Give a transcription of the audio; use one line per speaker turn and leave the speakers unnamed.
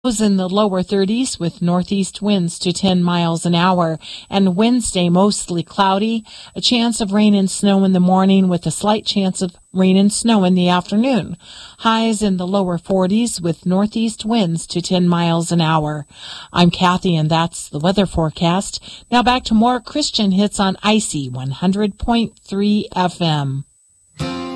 Lows in the lower 30s with northeast winds to 10 miles an hour. And Wednesday, mostly cloudy. A chance of rain and snow in the morning with a slight chance of rain and snow in the afternoon. Highs in the lower 40s with northeast winds to 10 miles an hour. I'm Kathy, and that's the weather forecast. Now back to more Christian hits on Icy 100.3 FM.